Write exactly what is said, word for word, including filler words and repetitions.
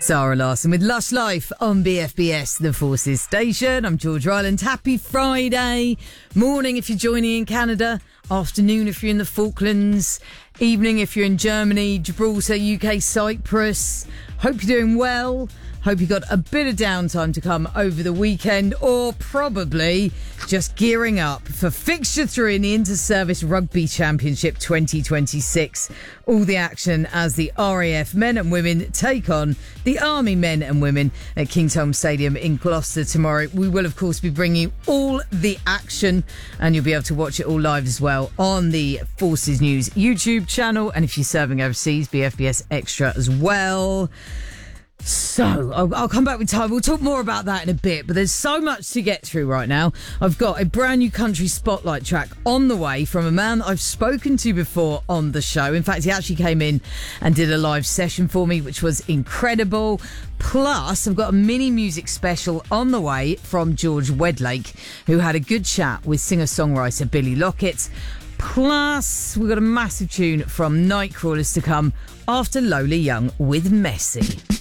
Zara Larsson with Lush Life on B F B S, the Forces Station. I'm George Ryland. Happy Friday. Morning if you're joining in Canada. Afternoon if you're in the Falklands. Evening if you're in Germany, Gibraltar, U K, Cyprus. Hope you're doing well. Hope you got a bit of downtime to come over the weekend, or probably just gearing up for fixture three in the Inter-Service Rugby Championship twenty twenty-six. All the action as the R A F men and women take on the Army men and women at Kingsholm Stadium in Gloucester tomorrow. We will, of course, be bringing you all the action, and you'll be able to watch it all live as well on the Forces News YouTube channel. And if you're serving overseas, B F B S Extra as well. So, I'll, I'll come back with time. We'll talk more about that in a bit, but there's so much to get through right now. I've got a brand new country spotlight track on the way from a man I've spoken to before on the show. In fact, he actually came in and did a live session for me, which was incredible. Plus, I've got a mini music special on the way from George Wedlake, who had a good chat with singer-songwriter Billy Lockett. Plus, we've got a massive tune from Nightcrawlers to come after Lola Young with Messy.